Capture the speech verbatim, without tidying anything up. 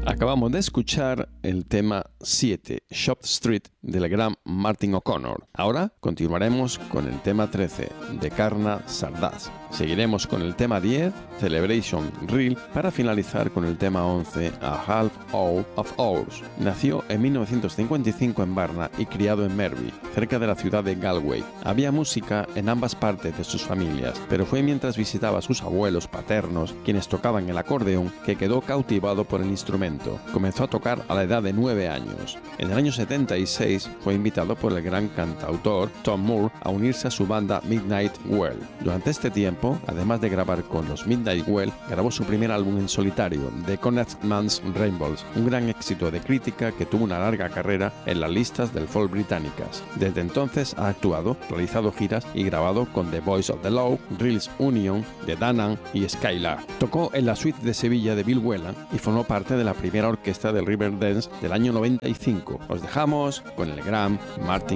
Acabamos de escuchar el tema siete, Shop Street, del gran Martin O'Connor. Ahora continuaremos con el tema trece, de Karna Sardás. Seguiremos con el tema diez, Celebration Reel, para finalizar con el tema once, A Half Hour of Hours. Nació en mil novecientos cincuenta y cinco en Varna y criado en Merby, cerca de la ciudad de Galway. Había música en ambas partes de sus familias, pero fue mientras visitaba a sus abuelos paternos, quienes tocaban el acordeón, que quedó cautivado por el instrumento. Comenzó a tocar a la edad de nueve años. En el año setenta y seis fue invitado por el gran cantautor Tom Moore a unirse a su banda Midnight Well. Durante este tiempo, además de grabar con los Midnight Well, grabó su primer álbum en solitario, The Conantman's Rainbows, un gran éxito de crítica que tuvo una larga carrera en las listas del folk británicas. Desde entonces ha actuado, realizado giras y grabado con The Boys of the Law, Reels Union, The Danann y Skylar. Tocó en la suite de Sevilla de Bill Whelan y formó parte de la primera orquesta del Riverdance del año noventa y cinco. Os dejamos con el gran Martin